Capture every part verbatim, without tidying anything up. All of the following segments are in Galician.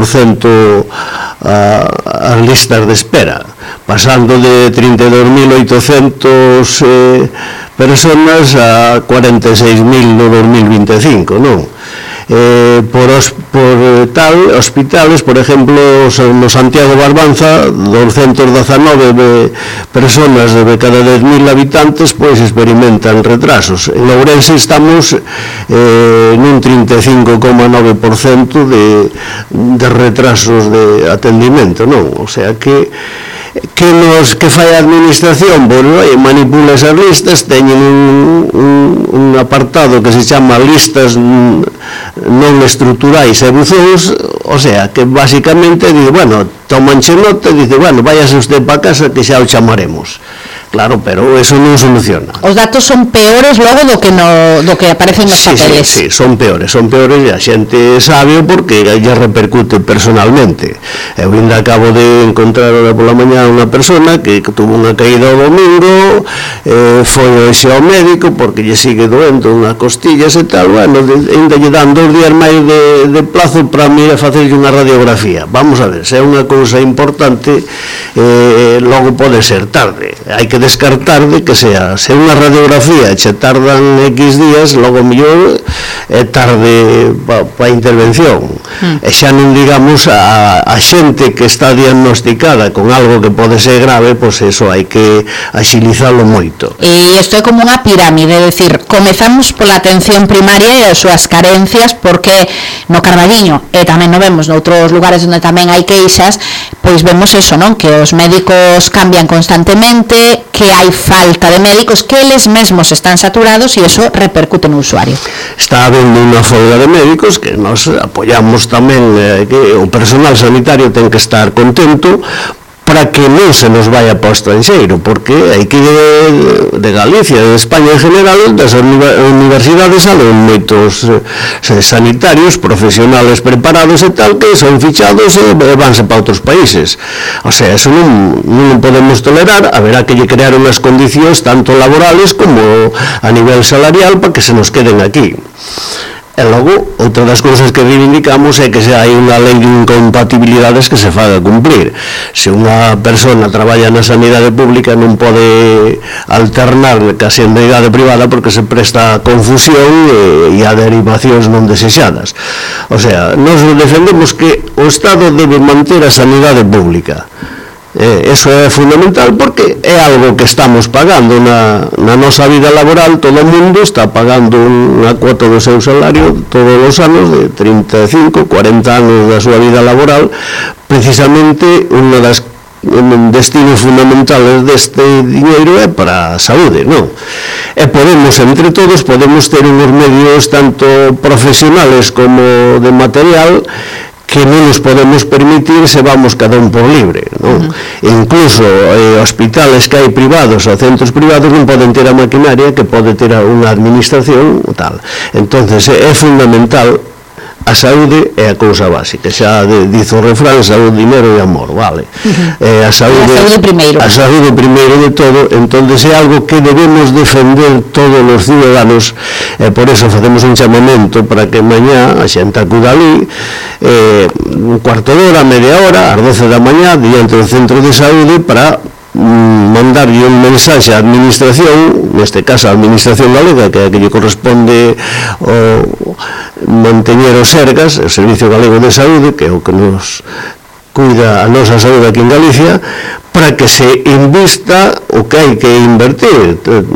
por cento as listas de espera, pasando de trinta e dos mil oitocentos eh, personas a cuarenta e seis mil no dos mil vinte e cinco, non? Eh, por, os, por eh, tal, hospitales, por exemplo, no Santiago Barbanza, doscientos diecinueve personas de cada dez mil habitantes pois experimentan retrasos. En Ourense estamos eh, nun trinta e cinco coma nove por cento de, de retrasos de atendimento, non? O sea que que nos que fai a administración, bueno, manipula esas listas, teñen un, un, un apartado que se chama listas non estruturais e buzóns, o sea, que basicamente dice, bueno, tomanche nota e dice, bueno, váyase usted para casa que xa o chamaremos. Claro, pero eso non soluciona. Os datos son peores logo do que no, do que aparecen nos sí, papeles. Sí, sí, son peores, son peores e a xente sabe porque lle repercute personalmente. Eu ainda acabo de encontrar ahora pola mañá unha persona que tuvo unha caída o domingo, eh, foi hoxe ao médico porque lle sigue doendo unhas costillas e tal, bueno, ainda lle dan dos días máis de, de plazo para mí a facerlle unha radiografía. Vamos a ver, se é unha cousa importante, eh, logo pode ser tarde. Hai que descartar de que sea, se unha radiografía che tardan X días, logo mellor é tarde para pa a intervención. Mm. E xa non digamos a, a xente que está diagnosticada con algo que pode ser grave, pois eso hai que axilizalo moito. E isto é como unha pirámide, é dicir, comezamos pola atención primaria e as súas carencias, porque no Carballiño, e tamén non vemos noutros lugares onde tamén hai queixas, pois vemos eso, non? Que os médicos cambian constantemente, que hai falta de médicos, que eles mesmos están saturados e iso repercute no usuario. Está habendo unha folga de médicos que nos apoiamos tamén, eh, que o personal sanitario ten que estar contento para que non se nos vaya para o estranxeiro, porque hai que de, de Galicia, de España en general, das universidades salen moitos eh, sanitarios, profesionales preparados e tal, que son fichados e vanse para outros países. O sea, eso non, non podemos tolerar, haberá que lle crear unhas condicións tanto laborales como a nivel salarial para que se nos queden aquí. E logo, outra das cousas que reivindicamos é que se hai unha lei de incompatibilidades que se faga cumplir. Se unha persona traballa na sanidade pública non pode alternar ca sanidade privada porque se presta a confusión e, e a derivacións non desexadas. O sea, nós defendemos que o Estado debe manter a sanidade pública. Eh, eso é fundamental porque é algo que estamos pagando na, na nosa vida laboral. Todo o mundo está pagando unha cuota do seu salario todos os anos de trinta e cinco, cuarenta anos da súa vida laboral. Precisamente unha das destinos fundamentales deste dinheiro é para a saúde, non? E podemos, entre todos, podemos ter uns medios tanto profesionales como de material que non nos podemos permitir se vamos cada un por libre, non? Uh-huh. Incluso eh, hospitales que hai privados ou centros privados non poden ter a maquinaria que pode ter unha administración ou tal. Entonces é fundamental. A saúde é a cousa básica, xa de, diz o refrán, saúde, dinero e amor, vale? Uh-huh. eh, a, saúde, a saúde primeiro. A saúde primeiro de todo, entonces é algo que debemos defender todos os ciudadanos, e eh, por eso facemos un chamamento para que mañá a xente acuda ali, eh, un cuarto de hora, media hora, ás doce da mañá, diante do centro de saúde, para mandarlle un mensaxe á administración, neste caso a administración galega, que é a que lle corresponde o manteñer os Sergas, o Servicio Galego de Saúde, que é o que nos cuida a nosa saúde aquí en Galicia, para que se invista o que hai que invertir,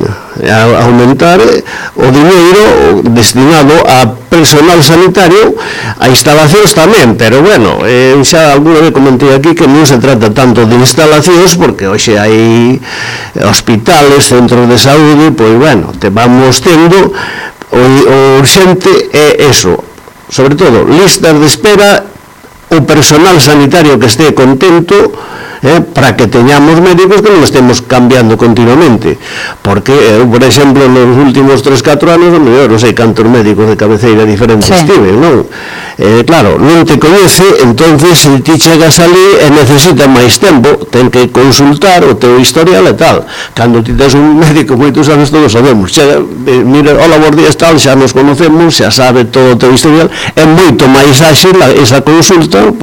a aumentar o diñeiro destinado a personal sanitario, a instalacións tamén, pero bueno, eh, xa alguna vez comentei aquí que non se trata tanto de instalacións, porque hoxe hai hospitales, centros de saúde, pois bueno, te vamos tendo, o, o urxente é eso, sobre todo, listas de espera, o personal sanitario que este contento, eh, para que teñamos médicos que non estemos cambiando continuamente, porque, eh, por exemplo, nos últimos tres catro anos, non sei cantos médicos de cabeceira diferentes sí. Tiven, non? Eh, claro, non te coñece, entonces se ti chegas ali e necesita máis tempo, ten que consultar o teu historial e tal. Cando ti tes un médico, moitos anos todos sabemos, chega, mira, hola, bons días, tal, xa nos conocemos, xa sabe todo o teu historial, é moito máis áxil esa consulta